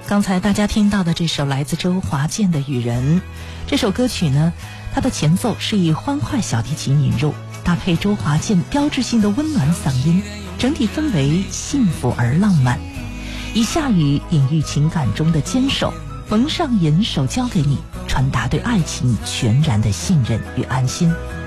刚才大家听到的这首来自周华健的《雨人》，这首歌曲呢，它的前奏是以欢快小提琴引入，搭配周华健标志性的温暖嗓音，整体氛围幸福而浪漫。以下雨隐喻情感中的坚守，蒙上眼手交给你，传达对爱情全然的信任与安心。